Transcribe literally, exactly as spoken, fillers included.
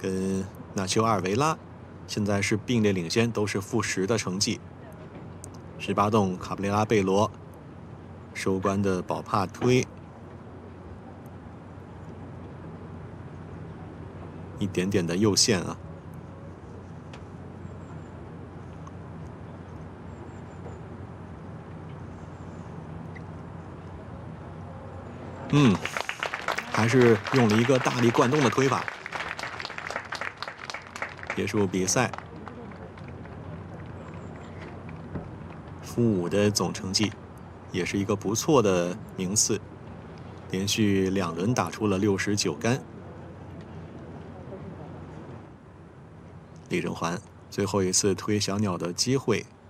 跟纳丘阿尔维拉现在是并列领先，都是负十的成绩。十八洞卡布雷拉贝罗收官的宝帕推，一点点的右线啊。嗯，还是用了一个大力贯动的推法。结束比赛，负五的总成绩，也是一个不错的名次，连续两轮打出了六十九杆。李正环最后一次推小鸟的机会